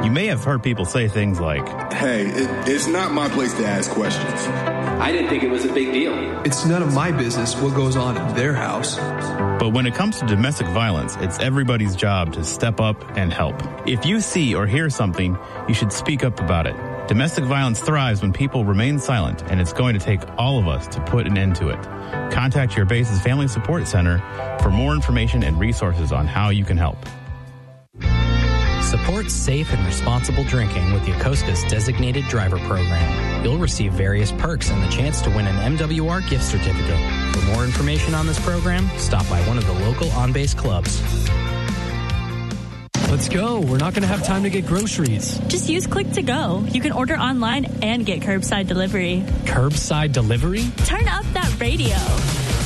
You may have heard people say things like, "Hey, it's not my place to ask questions. I didn't think it was a big deal. It's none of my business what goes on in their house." But when it comes to domestic violence, it's everybody's job to step up and help. If you see or hear something, you should speak up about it. Domestic violence thrives when people remain silent, and it's going to take all of us to put an end to it. Contact your base's Family Support Center for more information and resources on how you can help. Support safe and responsible drinking with the Yokosuka's Designated Driver Program. You'll receive various perks and the chance to win an MWR gift certificate. For more information on this program, stop by one of the local on-base clubs. Let's go. We're not going to have time to get groceries. Just use Click to Go. You can order online and get curbside delivery. Curbside delivery? Turn up that radio.